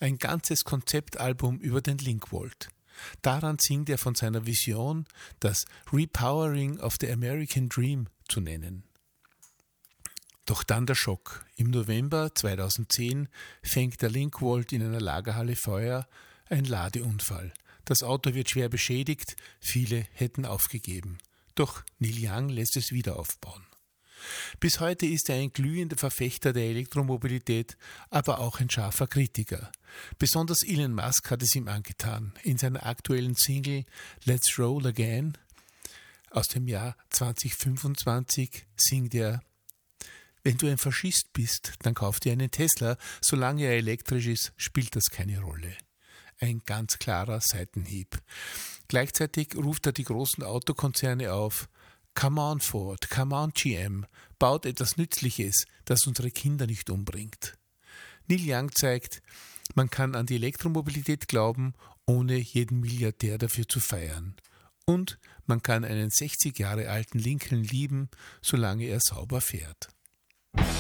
ein ganzes Konzeptalbum über den Link-Volt. Daran singt er von seiner Vision, das Repowering of the American Dream zu nennen. Doch dann der Schock. Im November 2010 fängt der Link-Volt in einer Lagerhalle Feuer, ein Ladeunfall. Das Auto wird schwer beschädigt, viele hätten aufgegeben. Doch Neil Young lässt es wieder aufbauen. Bis heute ist er ein glühender Verfechter der Elektromobilität, aber auch ein scharfer Kritiker. Besonders Elon Musk hat es ihm angetan. In seiner aktuellen Single Let's Roll Again aus dem Jahr 2025 singt er: Wenn du ein Faschist bist, dann kauf dir einen Tesla. Solange er elektrisch ist, spielt das keine Rolle. Ein ganz klarer Seitenhieb. Gleichzeitig ruft er die großen Autokonzerne auf: Come on Ford, come on GM, baut etwas Nützliches, das unsere Kinder nicht umbringt. Neil Young zeigt, man kann an die Elektromobilität glauben, ohne jeden Milliardär dafür zu feiern. Und man kann einen 60 Jahre alten Lincoln lieben, solange er sauber fährt.